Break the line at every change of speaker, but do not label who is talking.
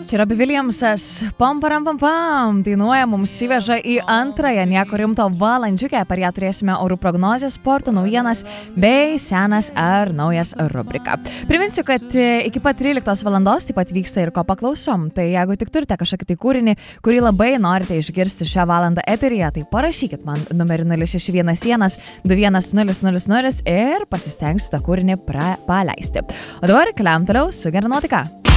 Čia Robbie Williamsas, pam, dainuoja, mums įveža į antrąją nieko rimto valandžiukę, per ją turėsime orų prognozės, sporto naujienas bei senas ar naujas rubrika. Priminsiu, kad iki pat 13 valandos taip pat vyksta ir ko paklausom, tai jeigu tik turite kažkokį tai kūrinį, kurį labai norite išgirsti šią valandą eteryje, tai parašykit man numerį 0611 21000 ir pasistengsiu tą kūrinį paleisti. O dabar keliam toliau su gera nuotaika.